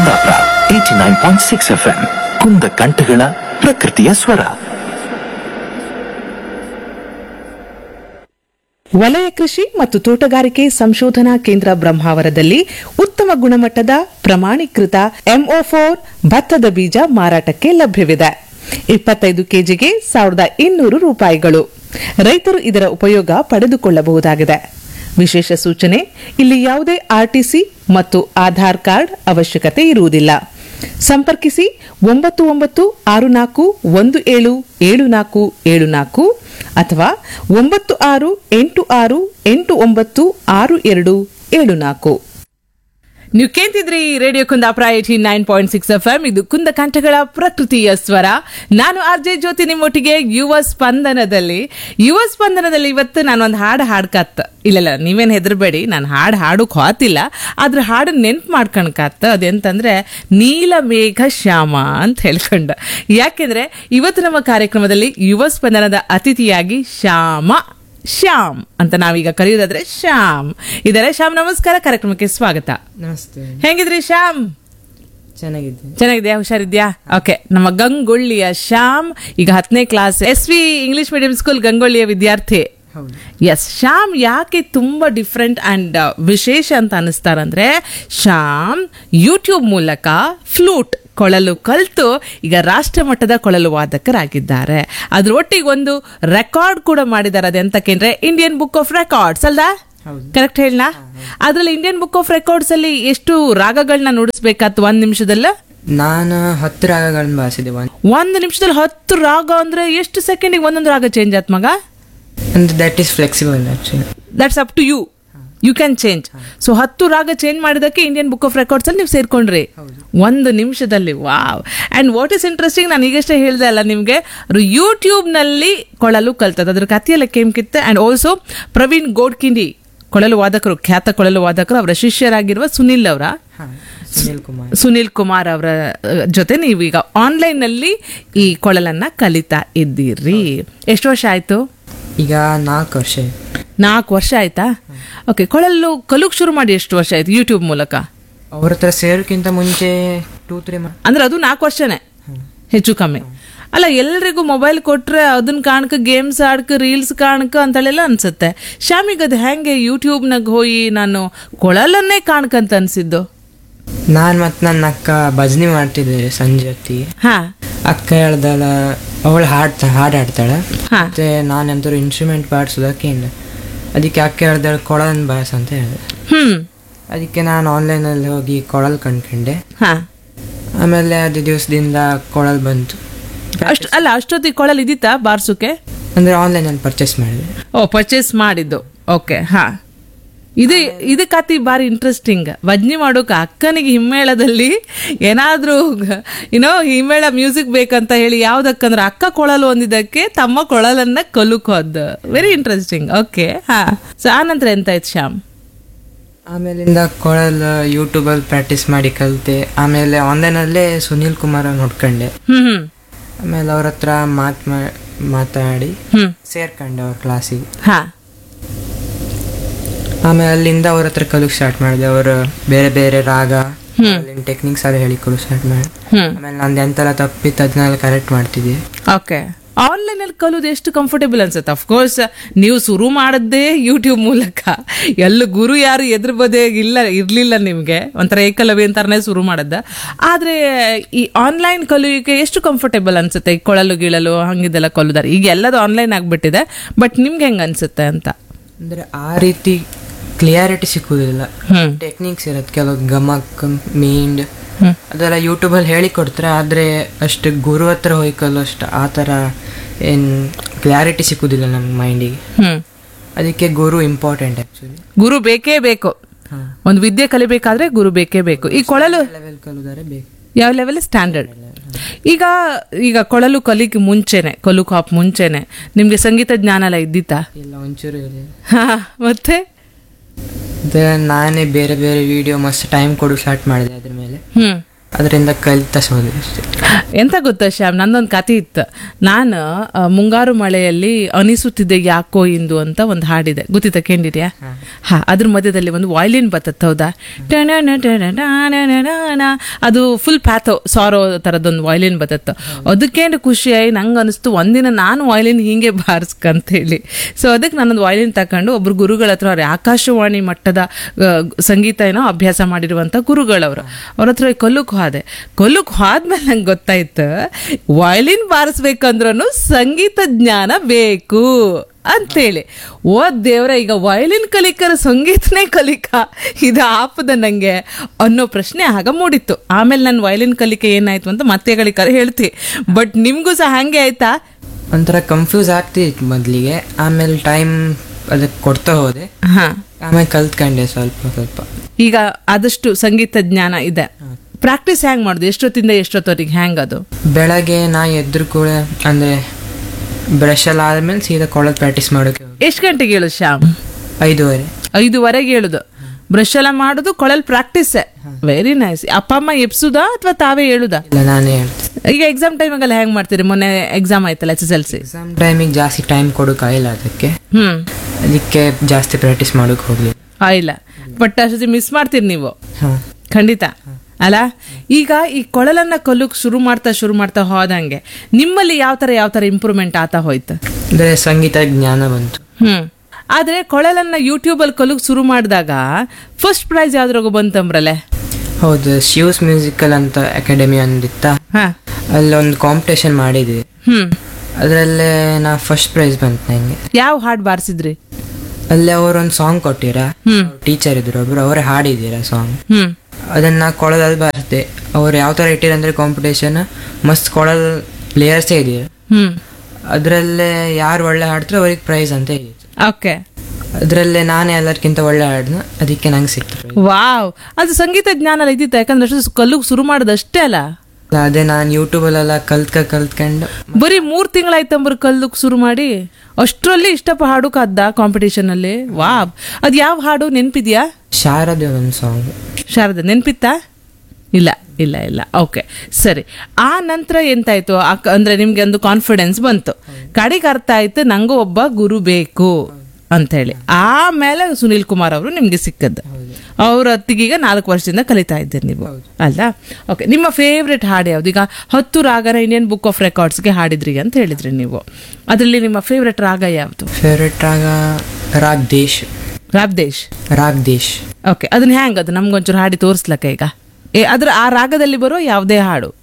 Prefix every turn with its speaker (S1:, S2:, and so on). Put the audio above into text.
S1: Kundapura 89.6 FM ಕುಂದ ಕಂಠಗಳ ಪ್ರಕೃತಿಯ ಸ್ವರ.
S2: ವಲಯ ಕೃಷಿ ಮತ್ತು ತೋಟಗಾರಿಕೆ ಸಂಶೋಧನಾ ಕೇಂದ್ರ ಬ್ರಹ್ಮಾವರದಲ್ಲಿ ಉತ್ತಮ ಗುಣಮಟ್ಟದ ಪ್ರಮಾಣೀಕೃತ MO4 ಭತ್ತದ ಬೀಜ ಮಾರಾಟಕ್ಕೆ ಲಭ್ಯವಿದೆ. 25 ಕೆಜಿಗೆ 1200 ರೂಪಾಯಿಗಳು. ರೈತರು ಇದರ ಉಪಯೋಗ ಪಡೆದುಕೊಳ್ಳಬಹುದಾಗಿದೆ. ವಿಶೇಷ ಸೂಚನೆ, ಇಲ್ಲಿ ಯಾವುದೇ RTC ಮತ್ತು ಆಧಾರ್ ಕಾರ್ಡ್ ಅವಶ್ಯಕತೆ ಇರುವುದಿಲ್ಲ. ಸಂಪರ್ಕಿಸಿ 9964177474 ಅಥವಾ 9686896274. ನೀವು ಕೇಳ್ತಿದ್ರಿ ರೇಡಿಯೋ ಕುಂದಾಪುರ 89.6 FM. ಇದು ಕುಂದ ಕಂಠಗಳ ಪ್ರಕೃತಿಯ ಸ್ವರ. ನಾನು RJ ಜ್ಯೋತಿ ನಿಮ್ಮೊಟ್ಟಿಗೆ ಯುವ ಸ್ಪಂದನದಲ್ಲಿ ಇವತ್ತು ನಾನು ಒಂದು ಹಾಡ್ಕತ್ತ. ಇಲ್ಲ ನೀವೇನು ಹೆದರ್ಬೇಡಿ, ನಾನು ಹಾಡೋಕ್ ಹೋತಿಲ್ಲ, ಆದ್ರೆ ಹಾಡು ನೆನ್ಪು ಮಾಡ್ಕಣಕತ್ತ. ಅದೆಂತಂದ್ರೆ ನೀಲಮೇಘ ಶ್ಯಾಮ ಅಂತ ಹೇಳ್ಕೊಂಡ. ಯಾಕೆಂದ್ರೆ ಇವತ್ತು ನಮ್ಮ ಕಾರ್ಯಕ್ರಮದಲ್ಲಿ ಯುವ ಸ್ಪಂದನದ ಅತಿಥಿಯಾಗಿ ಶ್ಯಾಮ್ ಅಂತ ನಾವೀಗ ಕರೆಯೋದಾದ್ರೆ ಶ್ಯಾಮ್ ಇದಾರೆ. ಶ್ಯಾಮ್, ನಮಸ್ಕಾರ, ಕಾರ್ಯಕ್ರಮಕ್ಕೆ ಸ್ವಾಗತ.
S3: ನಮಸ್ತೆ.
S2: ಹೆಂಗಿದ್ರಿ ಶ್ಯಾಮ್?
S3: ಚೆನ್ನಾಗಿದ್ಯಾ?
S2: ಹುಷಾರಿದ್ಯಾ? ಓಕೆ. ನಮ್ಮ ಗಂಗೊಳ್ಳಿಯ ಶ್ಯಾಮ್ ಈಗ 10ನೇ class SV English medium school ಗಂಗೊಳ್ಳಿಯ ವಿದ್ಯಾರ್ಥಿ. ಎಸ್, ಶ್ಯಾಮ್ ಯಾಕೆ ತುಂಬಾ ಡಿಫ್ರೆಂಟ್ ಅಂಡ್ ವಿಶೇಷ ಅಂತ ಅನಿಸ್ತಾರಂದ್ರೆ, ಶ್ಯಾಮ್ ಯೂಟ್ಯೂಬ್ ಮೂಲಕ ಫ್ಲೂಟ್ ಕೊಳಲು ಕಲಿತು ಈಗ ರಾಷ್ಟ್ರ ಮಟ್ಟದ ಕೊಳಲು ವಾದಕರಾಗಿದ್ದಾರೆ. ಅದ್ರ ಒಟ್ಟಿಗೆ ಒಂದು ರೆಕಾರ್ಡ್ ಕೂಡ ಮಾಡಿದ್ದಾರೆ. ಅದೆಂತಕ್ಕೆ Indian book of records ಅಲ್ದಾ? Correct ಹೇಳ? ಅದ್ರಲ್ಲಿ ಇಂಡಿಯನ್ ಬುಕ್ ಆಫ್ ರೆಕಾರ್ಡ್ಸ್ ಅಲ್ಲಿ ಎಷ್ಟು ರಾಗಗಳನ್ನ ನುಡಿಸ್ಬೇಕಾಯ್ತು 1 ನಿಮಿಷದಲ್ಲ?
S3: ನಾನು 10 ರಾಗಗಳನ್ನ ಬಾರಿಸಿದೆ.
S2: 1 ನಿಮಿಷದಲ್ಲಿ 10 ರಾಗ ಅಂದ್ರೆ ಎಷ್ಟು ಸೆಕೆಂಡಿಗೆ ಒಂದೊಂದು ರಾಗ ಚೇಂಜ್ ಆಯ್ತು ಮಗ?
S3: That is flexible actually.
S2: That's up to you can change. So 10 ರಾಗ ಚೇಂಜ್ ಮಾಡಿದಕ್ಕೆ ಇಂಡಿಯನ್ ಬುಕ್ ಆಫ್ ರೆಕಾರ್ಡ್ಸ್ ಅಲ್ಲಿ ನೀವು ಸೇರ್ಕೊಂಡ್ರಿ 1 ನಿಮಿಷದಲ್ಲಿ. Wow. And what is interesting, ನಾನು ಈಗಷ್ಟೇ ಹೇಳ್ದೆ ಅಲ್ಲ ನಿಮ್ಗೆ, ಯೂಟ್ಯೂಬ್ ನಲ್ಲಿ ಕೊಳಲು ಕಲ್ತದ, ಅದ್ರ ಕಥೆಯೆಲ್ಲ ಕೇಮ್ಕಿತ್ತೆ. ಅಂಡ್ ಆಲ್ಸೋ ಪ್ರವೀಣ್ ಗೋಡ್ಕಿಂಡಿ ಕೊಳಲು ವಾದಕರು, ಖ್ಯಾತ ಕೊಳಲು ವಾದಕರು, ಅವರ ಶಿಷ್ಯರಾಗಿರುವ ಸುನಿಲ್ ಕುಮಾರ್ ಅವರ ಜೊತೆ ನೀವೀಗ ಆನ್ಲೈನ್ ನಲ್ಲಿ ಈ ಕೊಳಲನ್ನ ಕಲಿತಾ ಇದ್ದೀರಿ. ಎಷ್ಟು ವರ್ಷ ಆಯ್ತು?
S3: ಈಗ 4 ವರ್ಷ
S2: ಆಯ್ತಾ? ಓಕೆ. ಕೊಳಲು ಕಲುಕ್ ಶುರು ಮಾಡಿ ಎಷ್ಟು ವರ್ಷ ಆಯ್ತು ಯೂಟ್ಯೂಬ್ ಮೂಲಕ?
S3: ಅವ್ರ ಹತ್ರ ಸೇರೋಕ್ಕಿಂತ ಮುಂಚೆ 2-3
S2: ಅಂದ್ರೆ ಅದು 4 ವರ್ಷನೇ ಹೆಚ್ಚು ಕಮ್ಮಿ ಅಲ್ಲ? ಎಲ್ರಿಗೂ ಮೊಬೈಲ್ ಕೊಟ್ರೆ ಅದನ್ನ ಕಾಣಕ, ಗೇಮ್ಸ್ ಆಡ್ಕ, ರೀಲ್ಸ್ ಕಾಣಕ ಅಂತಳೆಲ್ಲ ಅನ್ಸುತ್ತೆ. ಶ್ಯಾಮಿಗ್ ಅದು ಹೆಂಗೆ ಯೂಟ್ಯೂಬ್ನಾಗ ಹೋಗಿ ನಾನು ಕೊಳಲನ್ನೇ ಕಾಣ್ಕಂತ ಅನ್ಸಿದ್ದು?
S3: ನಾನು ಮತ್ತು ನನ್ನ ಅಕ್ಕ ಭಜನೆ ಮಾಡ್ತಿದ್ದೆ ಸಂಜೆ ಹೊತ್ತಿಗೆ. ಅಕ್ಕ ಹೇಳ್ದಳ, ಅವಳು ಹಾಡು ಹಾಡ್ತಾಳೆ, ಮತ್ತೆ ನಾನಂತರೂ ಇನ್ಸ್ಟ್ರೂಮೆಂಟ್ ಬಾರಿಸೋದಕ್ಕೆ ಇಲ್ಲ. ಅದಕ್ಕೆ ಅಕ್ಕ ಹೇಳ್ದಳ ಕೊಳಲನ್ನು ಬಾರಿಸ ಅಂತ ಹೇಳಿದೆ. ಅದಕ್ಕೆ ನಾನು ಆನ್ಲೈನಲ್ಲಿ ಹೋಗಿ ಕೊಳಲ್ ಕಂಡ್ಕೊಂಡೆ. ಆಮೇಲೆ ಅದು ದಿವಸದಿಂದ ಕೊಳಲ್ ಬಂತು.
S2: ಅಷ್ಟೊತ್ತಿಗೆ ಕೊಳಲ್ ಇದ್ದಿತ್ತಾ ಬಾರ್ಸೋಕೆ?
S3: ಅಂದ್ರೆ ಆನ್ಲೈನಲ್ಲಿ ಪರ್ಚೇಸ್ ಮಾಡಿದೆ.
S2: ಪರ್ಚೇಸ್ ಮಾಡಿದ್ದು. ಓಕೆ. ಇದು ಕತಿ ಬಾರಿ ಇಂಟ್ರೆಸ್ಟಿಂಗ್. ಭಜನೆ ಮಾಡೋಕೆ ಅಕ್ಕನಿಗೆ ಹಿಮ್ಮೇಳದಲ್ಲಿ ಏನಾದ್ರೂ ಹಿಮ್ಮೇಳ ಮ್ಯೂಸಿಕ್ ಬೇಕಂತ ಹೇಳಿ ಯಾವ್ದಕ್ಕಂದ್ರೆ ಅಕ್ಕ ಕೊಳಲು ಒಂದಿದ್ದಕ್ಕೆ ತಮ್ಮ ಕೊಳಲನ್ನ ಕಲುಕೋದು. Very interesting. ಓಕೆ. ಸೊ ಆನಂತರ ಎಂತ ಆಯ್ತು ಶ್ಯಾಮ್?
S3: ಆಮೇಲಿಂದ ಕೊಳಲ್ ಯೂಟ್ಯೂಬಲ್ಲಿ ಪ್ರಾಕ್ಟೀಸ್ ಮಾಡಿ ಕಲಿತೆ. ಆಮೇಲೆ ಆನ್ಲೈನಲ್ಲೇ ಸುನೀಲ್ ಕುಮಾರ್ ನೋಡ್ಕೊಂಡೆ. ಆಮೇಲೆ ಅವ್ರ ಹತ್ರ ಮಾತಾಡಿ ಸೇರ್ಕೊಂಡೆ ಅವ್ರ ಕ್ಲಾಸಿಗೆ. ಆಮೇಲೆ ಅಲ್ಲಿಂದ ಅವ್ರ ಹತ್ರ ಕಲಿಕ್ ಸ್ಟಾರ್ಟ್ ಮಾಡಿದೆ. ಅವರು ಬೇರೆ ಬೇರೆ ರಾಗ ಟೆಕ್ನಿಕ್ಸ್ ಎಲ್ಲ ಹೇಳಿ ಕಲಿಕ್ ಸ್ಟಾರ್ಟ್ ಮಾಡಿ. ಆಮೇಲೆ ನಂದು ಎಂತೆಲ್ಲ ತಪ್ಪಿತ್ತು ಅದನ್ನೆಲ್ಲ ಕರೆಕ್ಟ್ ಮಾಡ್ತಿದ್ದೆ.
S2: ಓಕೆ. ಆನ್ಲೈನ್ ಅಲ್ಲಿ ಕಲಿಯೋದು ಎಷ್ಟು ಕಂಫರ್ಟೇಬಲ್ ಅನ್ಸುತ್ತೆ? ಅಫ್ಕೋರ್ಸ್ ನೀವು ಶುರು ಮಾಡದ್ದೇ ಯೂಟ್ಯೂಬ್ ಮೂಲಕ. ಎಲ್ಲ ಗುರು ಯಾರು ಎದುರು ಬದೇ ಇರ್ಲಿಲ್ಲ ನಿಮ್ಗೆ, ಒಂಥರ ಏಕಲವ್ಯ ಅಂತಾರನೇ ಶುರು ಮಾಡದ್ದ. ಆದ್ರೆ ಈ ಆನ್ಲೈನ್ ಕಲಿಯೋಕೆ ಎಷ್ಟು ಕಂಫರ್ಟೇಬಲ್ ಅನ್ಸುತ್ತೆ? ಈ ಕೊಳಲು ಗಿಳಲು ಹಂಗಿದೆಲ್ಲ ಕಲಿದಾರೆ. ಈಗ ಎಲ್ಲದು ಆನ್ಲೈನ್ ಆಗ್ಬಿಟ್ಟಿದೆ, ಬಟ್ ನಿಮ್ಗೆ ಹೆಂಗ ಅನ್ಸುತ್ತೆ ಅಂತ?
S3: ಅಂದ್ರೆ ಆ ರೀತಿ ಕ್ಲಿಯಾರಿಟಿ ಸಿಕ್ಕುದಿಲ್ಲ. ಟೆಕ್ನಿಕ್ಸ್ ಇರತ್ತೆ, ಕೆಲವು ಗಮಕ್, ಮೀಂಡ್ ಅದೆಲ್ಲ ಯೂಟ್ಯೂಬಲ್ಲಿ ಹೇಳಿ ಕೊಡ್ತಾರೆ. ಆದ್ರೆ ಅಷ್ಟು ಗುರು ಹತ್ರ ಹೋಯ್ಕಲ್ಲ ಅಷ್ಟು ಆ ಥರ ಏನು ಕ್ಲಿಯಾರಿಟಿ ಸಿಕ್ಕುದಿಲ್ಲ ನಮ್ಮ ಮೈಂಡಿಗೆ. ಅದಕ್ಕೆ ಗುರು ಇಂಪಾರ್ಟೆಂಟ್. ಆಕ್ಚುಲಿ
S2: ಗುರು ಬೇಕೇ ಬೇಕು. ಒಂದು ವಿದ್ಯೆ ಕಲಿಬೇಕಾದ್ರೆ ಗುರು ಬೇಕೇ ಬೇಕು. ಈ ಕೊಳಲು
S3: ಲೆವೆಲ್ ಕಲಿದರೆ ಬೇಕು.
S2: ಯಾವ ಲೆವೆಲ್? ಸ್ಟ್ಯಾಂಡರ್ಡ್. ಈಗ ಕೊಳಲು ಕಲಿಕ್ ಮುಂಚೆನೆ ನಿಮ್ಗೆ ಸಂಗೀತ ಜ್ಞಾನ ಎಲ್ಲ ಇದ್ದಿತ್ತಾ?
S3: ಇಲ್ಲ, ಒಂಚೂರು ಇಲ್ಲ.
S2: ಮತ್ತೆ
S3: ನಾನೇ ಬೇರೆ ಬೇರೆ ವಿಡಿಯೋ ಮಸ್ತ್ ಟೈಮ್ ಕೊಡು ಸ್ಟಾರ್ಟ್ ಮಾಡಿದೆ ಅದ್ರ ಮೇಲೆ. ಅದರಿಂದ ಕಲಿತಸೋದು ಅಷ್ಟೇ.
S2: ಎಂತ ಗೊತ್ತಾ ಶ್ಯಾಮ್, ನಂದೊಂದು ಕತೆ ಇತ್ತು. ನಾನು ಮುಂಗಾರು ಮಳೆಯಲ್ಲಿ ಅನಿಸುತ್ತಿದ್ದೆ ಯಾಕೋ ಇಂದು ಅಂತ ಒಂದು ಹಾಡಿದೆ, ಗೊತ್ತಿತ್ತ ಕೇಳಿದ್ಯಾ? ಹಾ, ಅದ್ರ ಮಧ್ಯದಲ್ಲಿ ಒಂದು ವಾಯ್ಲಿನ್ ಬರ್ತದೆ, ಹೌದಾ? ಅದು ಫುಲ್ ಪ್ಯಾಥೋ ಸಾರೋ ಥರದೊಂದು ವಾಯ್ಲಿನ್ ಬರ್ತತ್ತು. ಅದಕ್ಕೇನು ಖುಷಿಯಾಗಿ ನಂಗೆ ಅನಿಸ್ತು, ಒಂದಿನ ನಾನು ವಾಯ್ಲಿನ್ ಹಿಂಗೆ ಬಾರಿಸ್ಕಂತ ಹೇಳಿ. ಸೊ ಅದಕ್ಕೆ ನಾನೊಂದು ವಾಯ್ಲಿನ್ ತಕೊಂಡು ಒಬ್ರು ಗುರುಗಳ ಹತ್ರ, ಅವ್ರ ಆಕಾಶವಾಣಿ ಮಟ್ಟದ ಸಂಗೀತ ಏನೋ ಅಭ್ಯಾಸ ಮಾಡಿರುವಂಥ ಗುರುಗಳವರು, ಅವ್ರ ಹತ್ರ ಕೊಲ್ಲಕ್ಕೆ ಹೋದ್ಮೇಲೆ ನಂಗೆ ಗೊತ್ತಾಯ್ತು, ವಯಲಿನ್ ಬಾರಿಸ್ಬೇಕಂದ್ರೂ ಸಂಗೀತ ಜ್ಞಾನ ಬೇಕು ಅಂತೇಳಿ. ಓ ದೇವ್ರ, ಈಗ ವಯಲಿನ್ ಕಲಿಕರ ಸಂಗೀತನೇ ಕಲಿಕ ಇದು ಆಪದ ನಂಗೆ ಅನ್ನೋ ಪ್ರಶ್ನೆ ಆಗ ಮೂಡಿತ್ತು. ಆಮೇಲೆ ನನ್ನ ವಯಲಿನ್ ಕಲಿಕೆ ಏನಾಯ್ತು ಅಂತ ಮತ್ತೆ ಕಲಿಕರ ಹೇಳ್ತಿ. ಬಟ್ ನಿಮ್ಗೂ ಸಹ ಹಂಗೆ ಆಯ್ತಾ?
S3: ಒಂಥರ ಕನ್ಫ್ಯೂಸ್ ಆಗ್ತಿತ್ತು ಮೊದಲಿಗೆ, ಆಮೇಲೆ ಟೈಮ್ ಅದಕ್ಕೆ ಕೊಡ್ತಾ ಹೋದೆ, ಆಮೇಲೆ ಕಲ್ತ್ಕೊಂಡೆ ಸ್ವಲ್ಪ.
S2: ಈಗ ಆದಷ್ಟು ಸಂಗೀತ ಜ್ಞಾನ ಇದೆ. ಪ್ರಾಕ್ಟೀಸ್ ಹ್ಯಾಂಗ್ ಮಾಡುದು? ಎಷ್ಟೊತ್ತಿಂದ ಎಷ್ಟೊತ್ತವರೆಗೆ ಹ್ಯಾಂಗ್ ಅದು?
S3: ಬೆಳಗ್ಗೆ ನಾ ಎದ್ರು ಕೂಡ ಅಂದ್ರೆ ಬ್ರಷ್ ಎಲ್ಲ ಆದ್ಮೇಲೆ ಸೀದಾ ಕೊಳದ್ ಪ್ರಾಕ್ಟೀಸ್ ಮಾಡೋಕೆ.
S2: ಎಷ್ಟು ಗಂಟೆಗೆ ಹೇಳುದು ಶ್ಯಾಮ್?
S3: 5:30
S2: ಹೇಳುದು. ಬ್ರಷ್ ಎಲ್ಲ ಮಾಡುದು, ಕೊಳಲ್ ಪ್ರಾಕ್ಟೀಸ್. Very nice. ಅಪ್ಪ ಅಮ್ಮ ಎಪ್ಸುದಾ ಅಥವಾ ತಾವೇ ಹೇಳುದಾ?
S3: ಇಲ್ಲ, ನಾನೇ ಹೇಳ್ತೀನಿ.
S2: ಈಗ ಎಕ್ಸಾಮ್ ಟೈಮಾಗೆಲ್ಲ ಹೆಂಗ್ ಮಾಡ್ತೀರಿ? ಮೊನ್ನೆ ಎಕ್ಸಾಮ್ ಆಯ್ತಲ್ಲ, SSLC
S3: ಎಕ್ಸಾಮ್ ಟೈಮಿಗೆ ಜಾಸ್ತಿ ಟೈಮ್ ಕೊಡೋಕ್ಕಾಗಿಲ್ಲ, ಅದಕ್ಕೆ ಜಾಸ್ತಿ ಪ್ರಾಕ್ಟೀಸ್ ಮಾಡೋಕೆ ಹೋಗ್ಲಿ
S2: ಇಲ್ಲ. ಬಟ್ ಅಷ್ಟೊತ್ತಿ ಮಿಸ್ ಮಾಡ್ತೀರಿ ನೀವು ಖಂಡಿತ ಅಲ್ಲ? ಈಗ ಈ ಕೊಳಲನ್ನ ಕಲಿಯೋಕೆ ಶುರು ಮಾಡ್ತಾ ಹೋದಂಗೆ ನಿಮ್ಮಲ್ಲಿ ಯಾವ ತರ ಇಂಪ್ರೂವ್ಮೆಂಟ್ ಆತಾ ಹೋಯ್ತು?
S3: ಅಂದ್ರೆ ಸಂಗೀತ ಜ್ಞಾನ ಬಂತು.
S2: ಆದ್ರೆ ಕೊಳಲನ್ನ ಯೂಟ್ಯೂಬ್ ಅಲ್ಲಿ ಕಲಿಯೋಕೆ ಶುರು ಮಾಡಿದಾಗ ಫಸ್ಟ್ ಪ್ರೈಸ್ ಯಾವ್ದ್ರಾಗ ಬಂತಂಬ್ರಲ್ಲೇ?
S3: ಹೌದು, ಶಿವ್ಸ್ ಮ್ಯೂಸಿಕಲ್ ಅಂತ ಅಕಾಡೆಮಿ ಒಂದಿತ್ತ, ಅಲ್ಲೊಂದು ಕಾಂಪಿಟೇಷನ್ ಮಾಡಿದ್ವಿ. ಅದ್ರಲ್ಲೇ ನಾ ಫಸ್ಟ್ ಪ್ರೈಸ್ ಬಂತು ನಂಗೆ.
S2: ಯಾವ ಹಾಡು ಬಾರಿಸಿದ್ರಿ?
S3: ಅಲ್ಲಿ ಅವ್ರೊಂದು ಸಾಂಗ್ ಕೊಟ್ಟಿರ, ಟೀಚರ್ ಇದ್ರು ಒಬ್ರು, ಅವರೇ ಹಾಡಿದ್ದೀರ ಸಾಂಗ್. ಅದನ್ನ ಕೊಳದಲ್ಲಿ ಬಾರಿಸಿದೆ. ಅವ್ರು ಯಾವ ತರ ಇಟ್ಟಿರಂದ್ರೆ ಕಾಂಪಿಟೇಷನ್, ಮಸ್ತ್ ಕೊಳಲ್ ಪ್ಲೇಯರ್ಸೇ ಇದೀರ. ಅದ್ರಲ್ಲೇ ಯಾರು ಒಳ್ಳೆ ಹಾಡ್ತಾರೆ ಅವ್ರಿಗೆ ಪ್ರೈಸ್ ಅಂತ ಹೇಳಿದ್ರು.
S2: ಓಕೆ.
S3: ಅದ್ರಲ್ಲೇ ನಾನೇ ಎಲ್ಲರಿಗಿಂತ ಒಳ್ಳೆ ಹಾಡ್ನ, ಅದಕ್ಕೆ ನಂಗೆ ಸಿಕ್ತು.
S2: ವಾವ್, ಅದು ಸಂಗೀತ ಜ್ಞಾನ ಇದ್ದಿತ್ತು. ಯಾಕಂದ್ರೆ ಅಷ್ಟು ಕಲ್ಲುಗ್ ಶುರು ಮಾಡೋದಷ್ಟೇ ಅಲ್ಲ.
S3: ಅದೇ ನಾನು ಯೂಟ್ಯೂಬಲ್ಲೆಲ್ಲ ಕಲ್ತ್ಕೊಂಡು
S2: ಬರೀ 3 ತಿಂಗಳಾಯ್ತಂಬ್ರ ಕಲ್ಲುಕ್ ಶುರು ಮಾಡಿ, ಅಷ್ಟರಲ್ಲಿ ಇಷ್ಟಪ್ಪ ಹಾಡುಕಾದ್ದ ಕಾಂಪಿಟೇಷನ್ ಅಲ್ಲಿ. ವಾವ್, ಅದ್ ಯಾವ ಹಾಡು ನೆನ್ಪಿದ್ಯಾ?
S3: ಶಾರದೆ ಒಂದು ಸಾಂಗ್.
S2: ಶಾರದೆ ನೆನ್ಪಿತ್ತಾ? ಇಲ್ಲ. ಓಕೆ, ಸರಿ. ಆ ನಂತರ ಎಂತಾಯ್ತು? ಅಂದ್ರೆ ನಿಮ್ಗೆ ಒಂದು ಕಾನ್ಫಿಡೆನ್ಸ್ ಬಂತು, ಕಡೆಗೆ ಅರ್ಥ ಆಯ್ತು ನಂಗೂ ಒಬ್ಬ ಗುರು ಬೇಕು ಅಂತ ಹೇಳಿ. ಆಮೇಲೆ ಸುನೀಲ್ ಕುಮಾರ್ ಅವರು ನಿಮ್ಗೆ ಸಿಕ್ಕದ್ದು. ಅವ್ರ ಹೊತ್ತಿಗೀಗ 4 ವರ್ಷದಿಂದ ಕಲಿತಾ ಇದ್ದೀರಿ ನೀವು ಅಲ್ಲ? ಓಕೆ. ನಿಮ್ಮ ಫೇವ್ರೆಟ್ ಹಾಡು ಯಾವ್ದು? ಈಗ 10 ರಾಗನ ಇಂಡಿಯನ್ ಬುಕ್ ಆಫ್ ರೆಕಾರ್ಡ್ಸ್ಗೆ ಹಾಡಿದ್ರಿ ಅಂತ ಹೇಳಿದ್ರಿ ನೀವು. ಅದರಲ್ಲಿ ನಿಮ್ಮ ಫೇವ್ರೆಟ್ ರಾಗ ಯಾವುದು?
S3: ಫೇವ್ರೆಟ್ ರಾಗ ರಾಗ್ ದೇಶ್.
S2: ಓಕೆ, ಅದನ್ನ ಹ್ಯಾಂಗ್ ಅದು ನಮ್ಗೊಂಚೂರು ಹಾಡಿ ತೋರಿಸ್ಲಕ್ಕ ಈಗ? ಅದ್ರ ಆ ರಾಗದಲ್ಲಿ ಬರೋ ಯಾವುದೇ ಹಾಡು